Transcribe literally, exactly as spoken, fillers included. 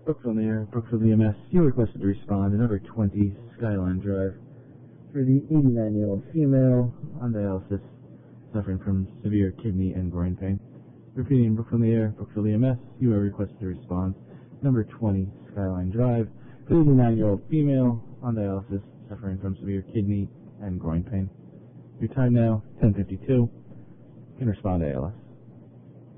Brookville Mayor, Brookville E M S, you are requested to respond to number twenty, Skyline Drive, for the eighty-nine-year-old female on dialysis suffering from severe kidney and groin pain. Repeating, Brookville Mayor, Brookville E M S, you are requested to respond to number twenty, Skyline Drive, for the eighty-nine-year-old female on dialysis suffering from severe kidney and groin pain. Your time now, ten fifty-two. You can respond to A L S.